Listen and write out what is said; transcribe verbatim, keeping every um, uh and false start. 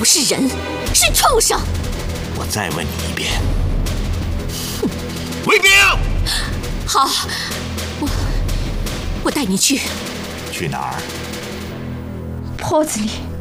不是人，是畜生！ 我再问你一遍，卫兵。 好，我我带你去。 去哪儿？ 坡子里。